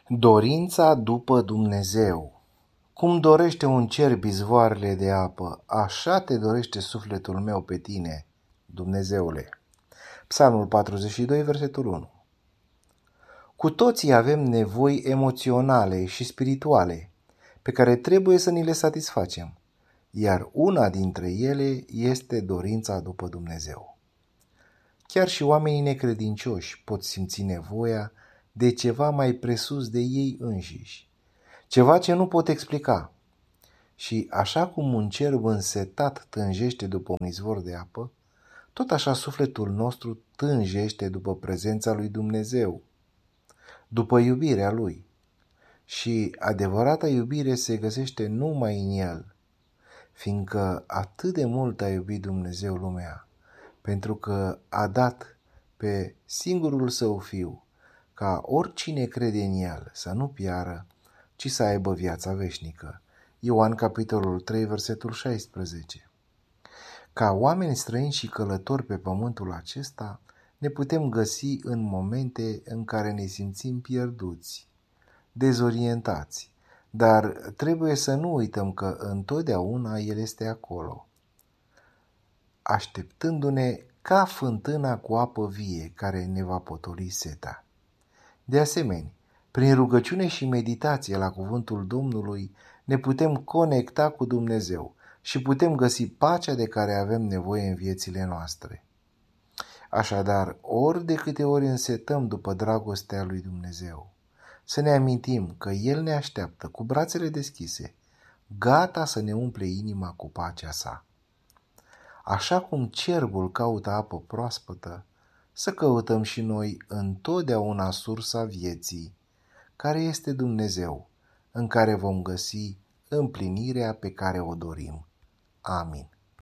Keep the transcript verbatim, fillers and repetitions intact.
Dorința după Dumnezeu. Cum dorește un cerb izvoarele de apă, așa te dorește sufletul meu pe tine, Dumnezeule. Psalmul patruzeci și doi, versetul unu. Cu toții avem nevoi emoționale și spirituale pe care trebuie să ni le satisfacem, iar una dintre ele este dorința după Dumnezeu. Chiar și oamenii necredincioși pot simți nevoia de ceva mai presus de ei înșiși, ceva ce nu pot explica. Și așa cum un cerb însetat tânjește după un izvor de apă, tot așa sufletul nostru tânjește după prezența lui Dumnezeu, după iubirea lui. Și adevărata iubire se găsește numai în el, fiindcă atât de mult a iubit Dumnezeu lumea, pentru că a dat pe singurul său fiu, ca oricine crede în el să nu piară, ci să aibă viața veșnică. Ioan, capitolul trei, versetul șaisprezece. Ca oameni străini și călători pe pământul acesta, ne putem găsi în momente în care ne simțim pierduți, dezorientați, dar trebuie să nu uităm că întotdeauna El este acolo, așteptându-ne ca fântâna cu apă vie care ne va potoli seta. De asemenea, prin rugăciune și meditație la cuvântul Domnului ne putem conecta cu Dumnezeu și putem găsi pacea de care avem nevoie în viețile noastre. Așadar, ori de câte ori însetăm după dragostea lui Dumnezeu, să ne amintim că El ne așteaptă cu brațele deschise, gata să ne umple inima cu pacea sa. Așa cum cerbul caută apă proaspătă, să căutăm și noi întotdeauna sursa vieții, care este Dumnezeu, în care vom găsi împlinirea pe care o dorim. Amin.